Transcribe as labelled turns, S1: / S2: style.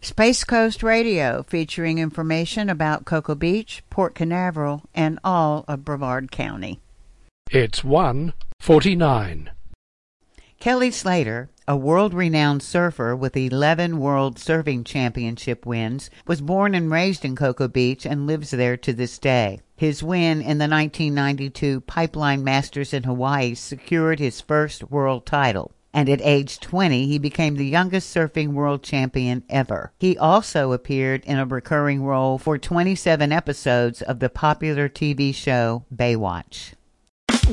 S1: Space Coast Radio, featuring information about Cocoa Beach, Port Canaveral, and all of Brevard County.
S2: It's 1:49.
S1: Kelly Slater, a world-renowned surfer with 11 World Surfing Championship wins, was born and raised in Cocoa Beach and lives there to this day. His win in the 1992 Pipeline Masters in Hawaii secured his first world title, and at age 20 he became the youngest surfing world champion ever. He also appeared in a recurring role for 27 episodes of the popular TV show Baywatch.